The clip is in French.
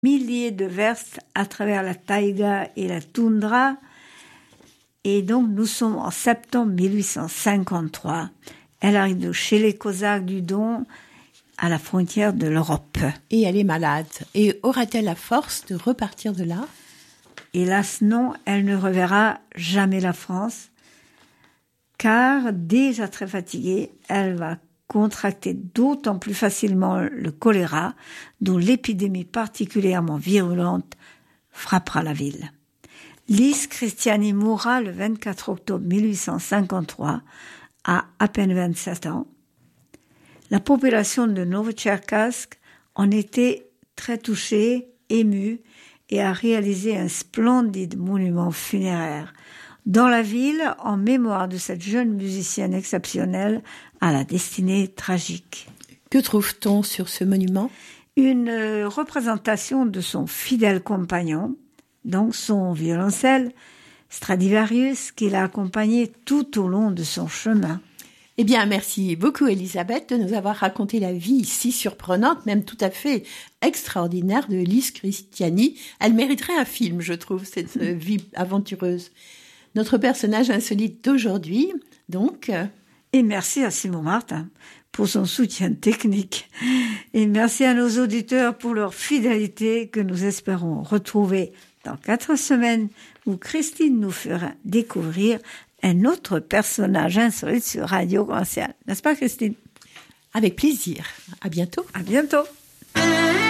milliers de verstes à travers la taïga et la toundra. Et donc, nous sommes en septembre 1853. Elle arrive de chez les Cosaques du Don, à la frontière de l'Europe. Et elle est malade. Et aura-t-elle la force de repartir de là ? Hélas, non, elle ne reverra jamais la France, car déjà très fatiguée, elle va contracter d'autant plus facilement le choléra, dont l'épidémie particulièrement virulente frappera la ville. Lise Christiani mourra le 24 octobre 1853, à peine 27 ans. La population de Novotcherkassk en était très touchée, émue, et a réalisé un splendide monument funéraire dans la ville en mémoire de cette jeune musicienne exceptionnelle à la destinée tragique. Que trouve-t-on sur ce monument ? Une représentation de son fidèle compagnon, donc son violoncelle, Stradivarius, qui l'a accompagné tout au long de son chemin. Eh bien, merci beaucoup Elisabeth de nous avoir raconté la vie si surprenante, même tout à fait extraordinaire de Lise Christiani. Elle mériterait un film, je trouve, cette vie aventureuse. Notre personnage insolite d'aujourd'hui, donc... Et merci à Simon Martin pour son soutien technique. Et merci à nos auditeurs pour leur fidélité que nous espérons retrouver dans 4 semaines où Christine nous fera découvrir un autre personnage insolite sur Radio Gracial. N'est-ce pas, Christine ? Avec plaisir. À bientôt. À bientôt.